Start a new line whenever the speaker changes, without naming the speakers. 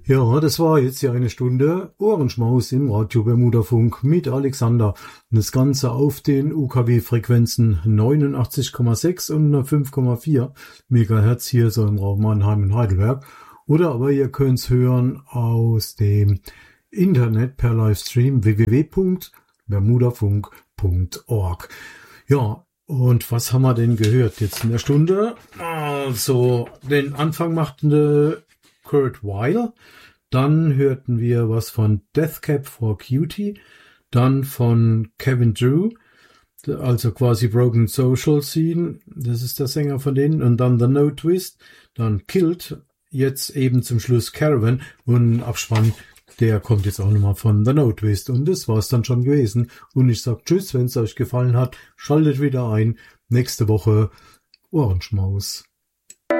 Ja, das war jetzt ja eine Stunde Ohrenschmaus im Radio Bermudafunk mit Alexander. Und das Ganze auf den UKW-Frequenzen 89,6 und 5,4 Megahertz hier so im Raum Mannheim und Heidelberg. Oder aber ihr könnt's hören aus dem Internet per Livestream www.bermudafunk.org. Ja, und was haben wir denn gehört jetzt in der Stunde? Also, den Anfang machte Kurt Weill. Dann hörten wir was von Deathcap for Cutie. Dann von Kevin Drew, also quasi Broken Social Scene. Das ist der Sänger von denen. Und dann The No Twist. Dann Killed. Jetzt eben zum Schluss Caravan. Und Abspann, der kommt jetzt auch nochmal von The No Twist. Und das war's dann schon gewesen. Und ich sag tschüss, wenn es euch gefallen hat. Schaltet wieder ein. Nächste Woche Ohrenschmaus.